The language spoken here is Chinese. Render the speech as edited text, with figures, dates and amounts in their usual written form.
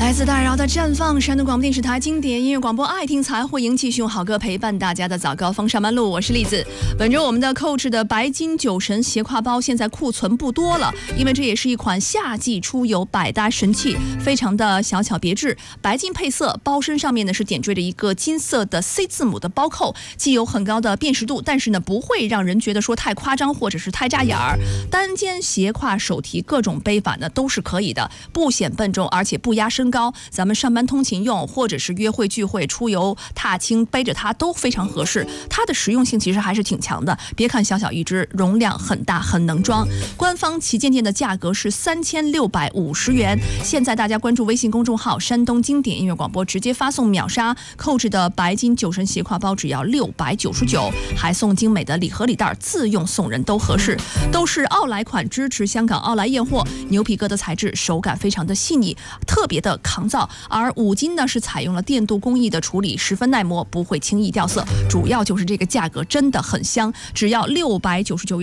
来自大饶的绽放，山东广播电视台经典音乐广播，爱听才会赢，继续用好歌陪伴大家的早高峰上班路，我是栗子。本周我们的 Coach 的白金酒神斜挎包现在库存不多了，因为这也是一款夏季出游百搭神器，非常的小巧别致，白金配色，包身上面呢是点缀着一个金色的 C 字母的包扣，既有很高的辨识度，但是呢不会让人觉得说太夸张或者是太扎眼儿。单肩斜挎手提各种背法呢都是可以的，不显笨重，而且不压身高，咱们上班通勤用，或者是约会聚会出游踏青背着它都非常合适。它的实用性其实还是挺强的，别看小小一只，容量很大，很能装。官方旗舰店的价格是3650元，现在大家关注微信公众号山东经典音乐广播，直接发送秒杀 Coach 的白金酒神斜挎包只要699，还送精美的礼盒礼袋，自用送人都合适。都是奥莱款，支持香港奥莱验货，牛皮革的材质，手感非常的细腻，特别的抗造。而五金呢是采用了电镀工艺的处理，十分耐磨，不会轻易掉色。主要就是这个价格真的很香，只要699元。